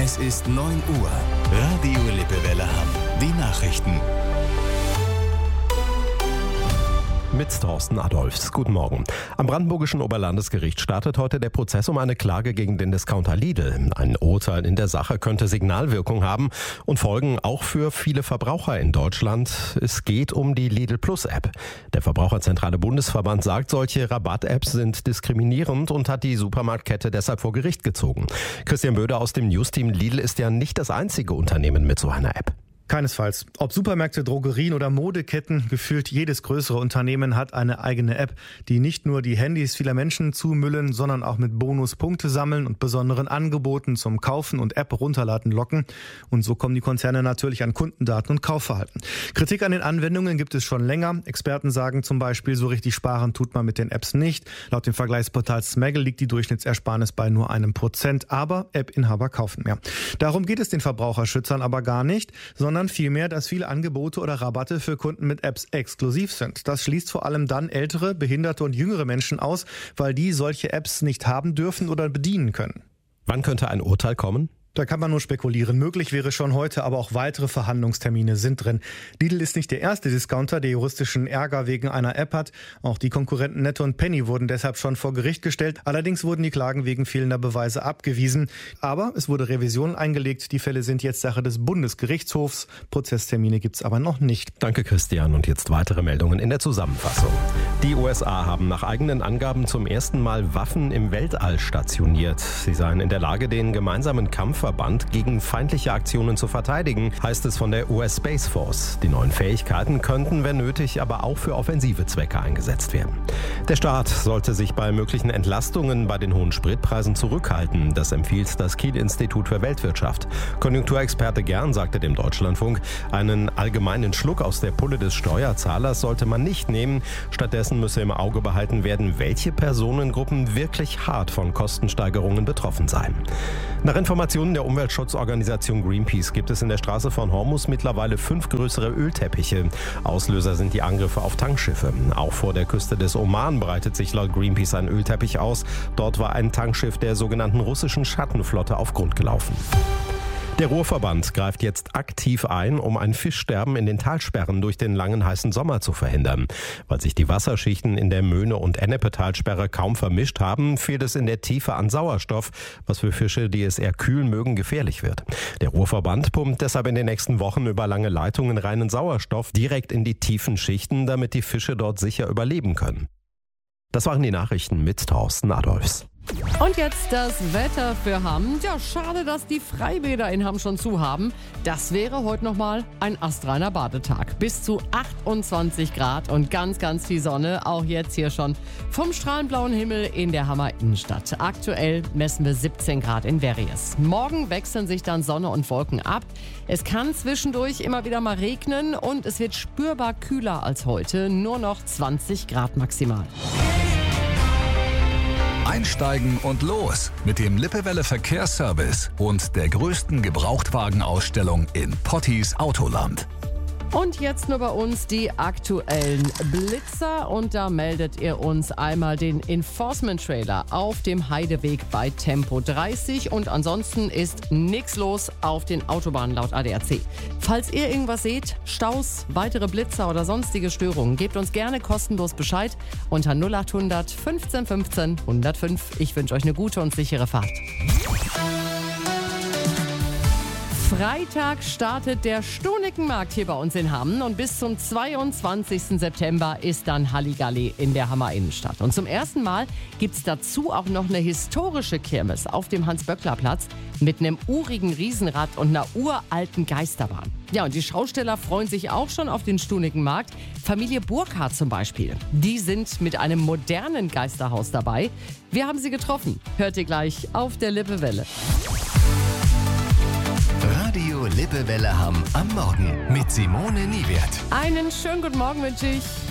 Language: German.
Es ist 9 Uhr. Radio Lippewelle Hamm. Die Nachrichten. Mit Thorsten Adolfs. Guten Morgen. Am Brandenburgischen Oberlandesgericht startet heute der Prozess um eine Klage gegen den Discounter Lidl. Ein Urteil in der Sache könnte Signalwirkung haben und Folgen auch für viele Verbraucher in Deutschland. Es geht um die Lidl Plus App. Der Verbraucherzentrale Bundesverband sagt, solche Rabatt-Apps sind diskriminierend und hat die Supermarktkette deshalb vor Gericht gezogen. Christian Böder aus dem Newsteam: Lidl ist ja nicht das einzige Unternehmen mit so einer App. Keinesfalls. Ob Supermärkte, Drogerien oder Modeketten, gefühlt jedes größere Unternehmen hat eine eigene App, die nicht nur die Handys vieler Menschen zumüllen, sondern auch mit Bonuspunkte sammeln und besonderen Angeboten zum Kaufen und App runterladen locken. Und so kommen die Konzerne natürlich an Kundendaten und Kaufverhalten. Kritik an den Anwendungen gibt es schon länger. Experten sagen zum Beispiel, so richtig sparen tut man mit den Apps nicht. Laut dem Vergleichsportal Smaggle liegt die Durchschnittsersparnis bei nur 1%. Aber App-Inhaber kaufen mehr. Darum geht es den Verbraucherschützern aber gar nicht, sondern vielmehr, dass viele Angebote oder Rabatte für Kunden mit Apps exklusiv sind. Das schließt vor allem dann ältere, behinderte und jüngere Menschen aus, weil die solche Apps nicht haben dürfen oder bedienen können. Wann könnte ein Urteil kommen? Da kann man nur spekulieren. Möglich wäre schon heute, aber auch weitere Verhandlungstermine sind drin. Lidl ist nicht der erste Discounter, der juristischen Ärger wegen einer App hat. Auch die Konkurrenten Netto und Penny wurden deshalb schon vor Gericht gestellt. Allerdings wurden die Klagen wegen fehlender Beweise abgewiesen. Aber es wurde Revision eingelegt. Die Fälle sind jetzt Sache des Bundesgerichtshofs. Prozesstermine gibt's aber noch nicht. Danke, Christian. Und jetzt weitere Meldungen in der Zusammenfassung. Die USA haben nach eigenen Angaben zum ersten Mal Waffen im Weltall stationiert. Sie seien in der Lage, den gemeinsamen Kampfverband gegen feindliche Aktionen zu verteidigen, heißt es von der US Space Force. Die neuen Fähigkeiten könnten, wenn nötig, aber auch für offensive Zwecke eingesetzt werden. Der Staat sollte sich bei möglichen Entlastungen bei den hohen Spritpreisen zurückhalten. Das empfiehlt das Kiel-Institut für Weltwirtschaft. Konjunkturexperte Gern sagte dem Deutschlandfunk, einen allgemeinen Schluck aus der Pulle des Steuerzahlers sollte man nicht nehmen. Stattdessen müsse im Auge behalten werden, welche Personengruppen wirklich hart von Kostensteigerungen betroffen seien. Nach Informationen der Umweltschutzorganisation Greenpeace gibt es in der Straße von Hormuz mittlerweile 5 größere Ölteppiche. Auslöser sind die Angriffe auf Tankschiffe. Auch vor der Küste des Oman breitet sich laut Greenpeace ein Ölteppich aus. Dort war ein Tankschiff der sogenannten russischen Schattenflotte auf Grund gelaufen. Der Ruhrverband greift jetzt aktiv ein, um ein Fischsterben in den Talsperren durch den langen heißen Sommer zu verhindern. Weil sich die Wasserschichten in der Möhne- und Ennepe-Talsperre kaum vermischt haben, fehlt es in der Tiefe an Sauerstoff, was für Fische, die es eher kühl mögen, gefährlich wird. Der Ruhrverband pumpt deshalb in den nächsten Wochen über lange Leitungen reinen Sauerstoff direkt in die tiefen Schichten, damit die Fische dort sicher überleben können. Das waren die Nachrichten mit Thorsten Adolfs. Und jetzt das Wetter für Hamm. Ja, schade, dass die Freibäder in Hamm schon zu haben. Das wäre heute nochmal ein astreiner Badetag. Bis zu 28 Grad und ganz, ganz viel Sonne. Auch jetzt hier schon vom strahlendblauen Himmel in der Hammer Innenstadt. Aktuell messen wir 17 Grad in Verries. Morgen wechseln sich dann Sonne und Wolken ab. Es kann zwischendurch immer wieder mal regnen und es wird spürbar kühler als heute. Nur noch 20 Grad maximal. Einsteigen und los mit dem Lippewelle Verkehrsservice und der größten Gebrauchtwagenausstellung in Potties Autoland. Und jetzt nur bei uns die aktuellen Blitzer und da meldet ihr uns einmal den Enforcement-Trailer auf dem Heideweg bei Tempo 30 und ansonsten ist nichts los auf den Autobahnen laut ADAC. Falls ihr irgendwas seht, Staus, weitere Blitzer oder sonstige Störungen, gebt uns gerne kostenlos Bescheid unter 0800 15 15 105. Ich wünsche euch eine gute und sichere Fahrt. Freitag startet der Stonikenmarkt hier bei uns in Hamm und bis zum 22. September ist dann Halligalli in der Hammer Innenstadt. Und zum ersten Mal gibt es dazu auch noch eine historische Kirmes auf dem Hans-Böckler-Platz mit einem urigen Riesenrad und einer uralten Geisterbahn. Ja, und die Schausteller freuen sich auch schon auf den Stonikenmarkt. Familie Burkhardt zum Beispiel. Die sind mit einem modernen Geisterhaus dabei. Wir haben sie getroffen. Hört ihr gleich auf der Lippewelle. Radio Lippewelle Hamm am Morgen mit Simone Niewert. Einen schönen guten Morgen wünsche ich.